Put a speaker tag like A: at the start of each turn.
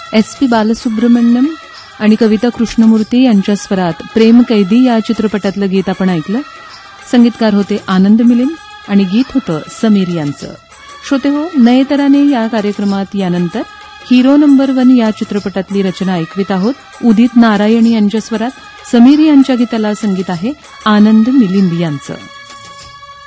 A: SP Balasubramaniam आणि कविता कृष्णमूर्ती यांच्या स्वरात प्रेम कैदी या चित्रपटातलं गीत आपण ऐकलं. संगीतकार होते आनंद मिलिंद आणि गीत होतं समीर यांचं. श्रोते हो, नयनताराने या कार्यक्रमात यानंतर हिरो नंबर 1 या चित्रपटातली रचना ऐकवित आहोत. उदित नारायण यांच्या स्वरात समीर यांच्या गीताला संगीत आहे आनंद मिलिंद यांचं.